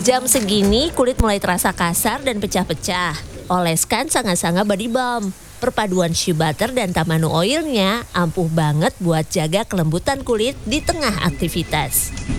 Jam segini kulit mulai terasa kasar dan pecah-pecah. Oleskan Sanga-Sanga Body Balm. Perpaduan shea butter dan tamanu oilnya ampuh banget buat jaga kelembutan kulit di tengah aktivitas.